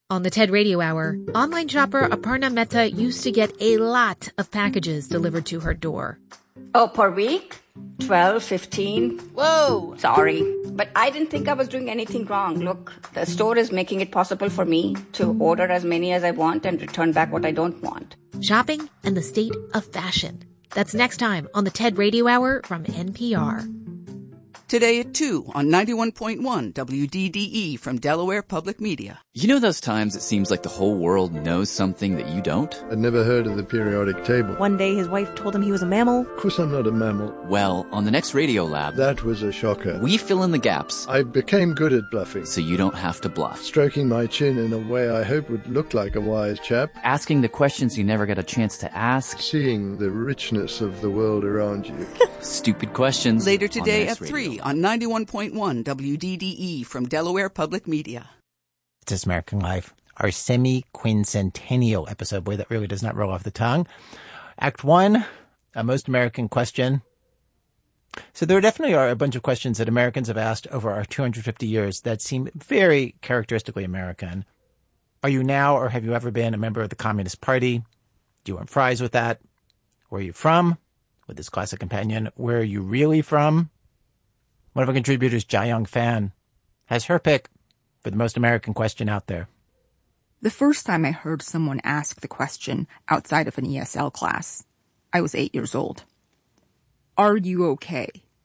On the TED Radio Hour, online shopper Aparna Mehta used to get a lot of packages delivered to her door. Oh, per week? 12, 15. Whoa! Sorry, but I didn't think I was doing anything wrong. Look, the store is making it possible for me to order as many as I want and return back what I don't want. Shopping and the state of fashion. That's next time on the TED Radio Hour from NPR. Today at 2 on 91.1 WDDE from Delaware Public Media. You know those times it seems like the whole world knows something that you don't? I'd never heard of the periodic table. One day his wife told him he was a mammal. Of course I'm not a mammal. Well, on the next Radio Lab, That was a shocker. we fill in the gaps I became good at bluffing. so you don't have to bluff. Stroking my chin in a way I hope would look like a wise chap. Asking the questions you never got a chance to ask. Seeing the richness of the world around you. Stupid questions. Later on today the at next 3 Radio. on 91.1 WDDE from Delaware Public Media. This American Life, our semi-quincentennial episode. Boy, that really does not roll off the tongue. Act 1, a most American question. So there definitely are a bunch of questions that Americans have asked over our 250 years that seem very characteristically American. Are you now or have you ever been a member of the Communist Party? Do you want fries with that? Where are you from? With this classic companion, where are you really from? One of our contributors, Jayong Fan, has her pick for the most American question out there. The first time I heard someone ask the question outside of an ESL class, I was 8 years old. Are you okay?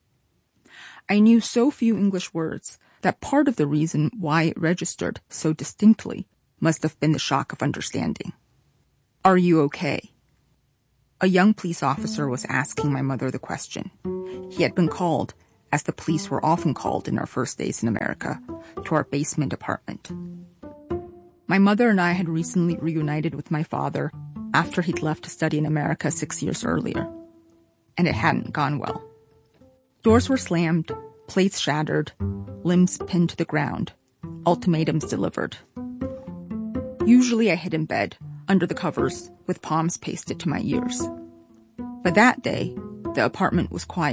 I knew so few English words that part of the reason why it registered so distinctly must have been the shock of understanding. Are you okay? A young police officer was asking my mother the question. He had been called, as the police were often called in our first days in America, to our basement apartment. My mother and I had recently reunited with my father after he'd left to study in America 6 years earlier, and it hadn't gone well. Doors were slammed, plates shattered, limbs pinned to the ground, ultimatums delivered. Usually I hid in bed, under the covers, with palms pasted to my ears. But that day, the apartment was quiet.